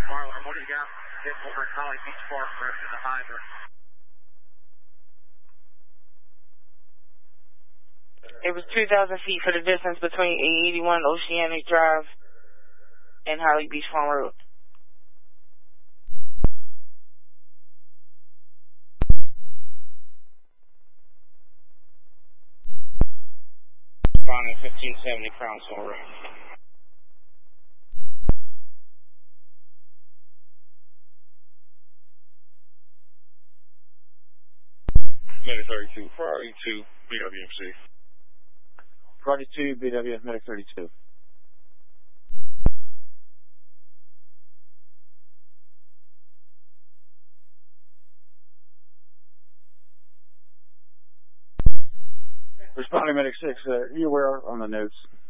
Marlon, what do you got? Hit over at Holly Beach Park for us in the hydrant. It was 2,000 feet for the distance between 881 Oceanic Drive and Holly Beach Farm Road. Found in 1570 Crown Store Road. Medic 32, priority 2, BWMC. Priority 2, BW, Medic 32. Responding Medic 6, you aware on the notes?